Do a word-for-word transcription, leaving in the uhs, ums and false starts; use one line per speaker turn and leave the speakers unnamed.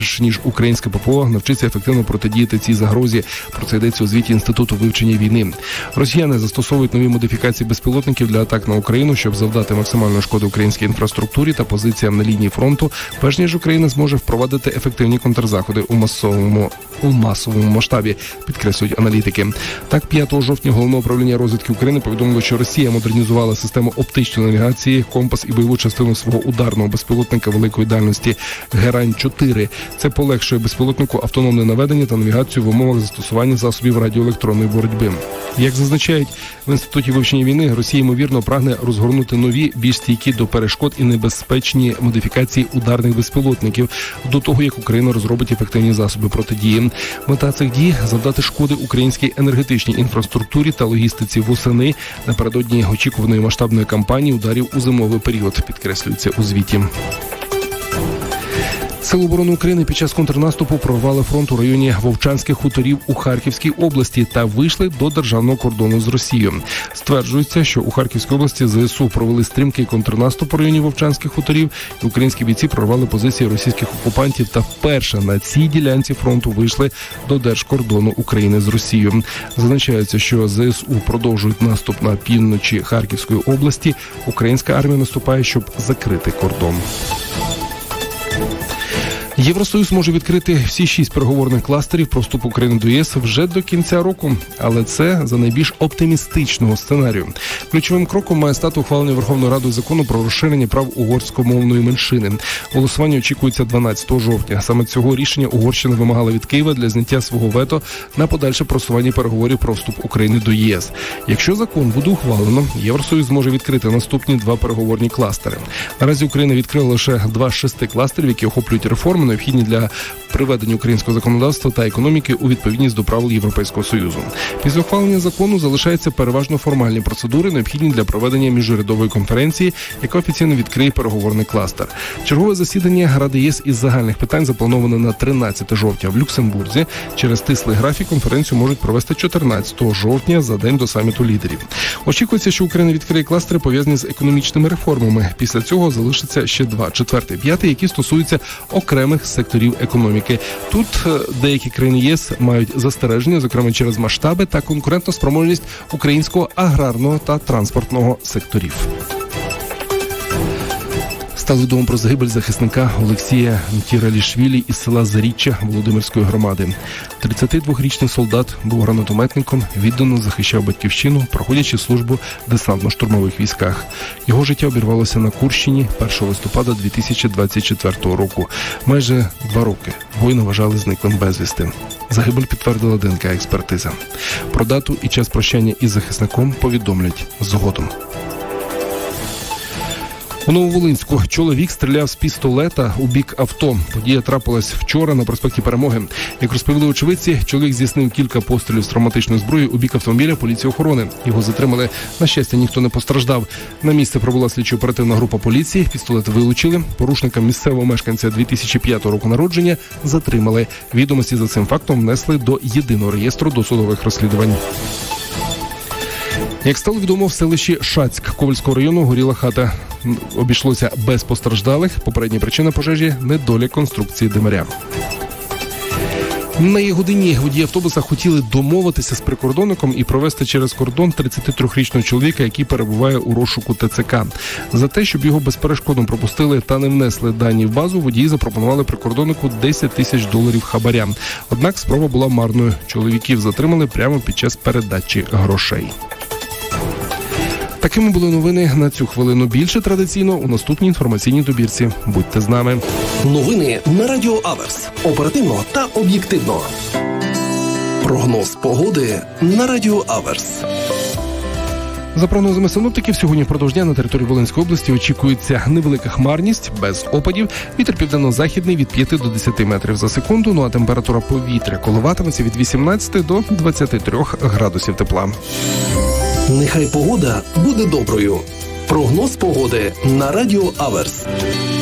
ніж українське ППО навчиться ефективно протидіяти цій загрозі. Про це йдеться у звіті Інституту вивчення війни. Росіяни застосовують нові модифікації безпілотників для атак на Україну, щоб завдати максимальної шкоди українській інфраструктурі та позиціям на лінії фронту, перш ніж Україна зможе впровадити ефективні контрзаходи у масовому, у масовому масштабі, підкреслюють аналітики. Так, п'ятого жовтня Головне управління розвідки України повідомило, що Росія модернізувала систему оптичної навігації, компас і бойову частину свого ударного безпілотника великої дальності Герань чотири. Це полегшує безпілотнику автономне наведення та навігацію в умовах застосування засобів радіоелектронної боротьби. Як зазначають в Інституті вивчення війни, Росія, ймовірно, прагне розгорнути нові, більш стійкі до перешкод і небезпечні модифікації ударних безпілотників до того, як Україна розробить ефективні засоби протидії. Мета цих дій – завдати шкоди українській енергетичній інфраструктурі та логістиці восени напередодні очікуваної масштабної кампанії ударів у зимовий період, підкреслюється у звіті. Сили оборони України під час контрнаступу прорвали фронт у районі Вовчанських хуторів у Харківській області та вийшли до державного кордону з Росією. Стверджується, що у Харківській області ЗСУ провели стрімкий контрнаступ у районі Вовчанських хуторів, і українські бійці прорвали позиції російських окупантів та вперше на цій ділянці фронту вийшли до держкордону України з Росією. Зазначається, що ЗСУ продовжують наступ на півночі Харківської області. Українська армія наступає, щоб закрити кордон. Євросоюз може відкрити всі шість переговорних кластерів про вступ України до ЄС вже до кінця року, але це за найбільш оптимістичного сценарію. Ключовим кроком має стати ухвалення Верховною Радою закону про розширення прав угорськомовної меншини. Голосування очікується дванадцятого жовтня. Саме цього рішення Угорщина вимагала від Києва для зняття свого вето на подальше просування переговорів про вступ України до ЄС. Якщо закон буде ухвалено, Євросоюз зможе відкрити наступні два переговорні кластери. Наразі Україна відкрила лише два з шести кластерів, які охоплюють реформи, необхідні для приведення українського законодавства та економіки у відповідність до правил Європейського Союзу. Після ухвалення закону залишаються переважно формальні процедури, необхідні для проведення міжурядової конференції, яка офіційно відкриє переговорний кластер. Чергове засідання Ради ЄС із загальних питань заплановане на тринадцяте жовтня в Люксембурзі. Через стислий графік конференцію можуть провести чотирнадцятого жовтня, за день до саміту лідерів. Очікується, що Україна відкриє кластери, пов'язані з економічними реформами. Після цього залишиться ще два, четвертий, п'ятий, які стосуються окремих секторів економіки. Тут деякі країни ЄС мають застереження, зокрема через масштаби та конкурентоспроможність українського аграрного та транспортного секторів. Стало відомо про загибель захисника Олексія Тіралішвілі із села Заріччя Володимирської громади. тридцятидвохрічний солдат був гранатометником, віддано захищав батьківщину, проходячи службу в десантно-штурмових військах. Його життя обірвалося на Курщині першого листопада дві тисячі двадцять четвертого року. Майже два роки воїна вважали зниклим безвісти. Загибель підтвердила ДНК-експертиза. Про дату і час прощання із захисником повідомлять згодом. У Нововолинську чоловік стріляв з пістолета у бік авто. Подія трапилась вчора на проспекті Перемоги. Як розповіли очевидці, чоловік здійснив кілька пострілів з травматичної зброї у бік автомобіля поліції охорони. Його затримали. На щастя, ніхто не постраждав. На місце прибула слідчо-оперативна група поліції. Пістолет вилучили. Порушника, місцевого мешканця дві тисячі п'ятого року народження, затримали. Відомості за цим фактом внесли до єдиного реєстру досудових розслідувань. Як стало відомо, в селищі Шацьк Ковельського району горіла хата. Обійшлося без постраждалих. Попередня причина пожежі – недолік конструкції димаря. На її годині водії автобуса хотіли домовитися з прикордонником і провести через кордон тридцятитрирічного чоловіка, який перебуває у розшуку ТЦК. За те, щоб його безперешкодно пропустили та не внесли дані в базу, водії запропонували прикордоннику десять тисяч доларів хабаря. Однак спроба була марною. Чоловіків затримали прямо під час передачі грошей. Такими були новини на цю хвилину. Більше традиційно у наступній інформаційній добірці. Будьте з нами.
Новини на Радіо Аверс. Оперативно та об'єктивно. Прогноз погоди на Радіо Аверс.
За прогнозами синоптиків, сьогодні впродовж дня на території Волинської області очікується невелика хмарність, без опадів. Вітер південно-західний від п'яти до десяти метрів за секунду, ну а температура повітря коливатиметься від вісімнадцяти до двадцяти трьох градусів тепла.
Нехай погода буде доброю. Прогноз погоди на Радіо Аверс.